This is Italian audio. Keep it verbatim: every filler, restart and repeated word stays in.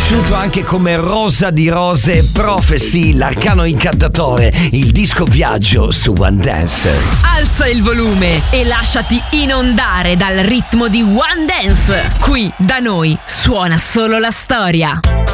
conosciuto anche come Rosa di Rose, Prophecy, l'arcano incantatore, il disco viaggio su One Dance. Alza il volume e lasciati inondare dal ritmo di One Dance. Qui da noi suona solo la storia.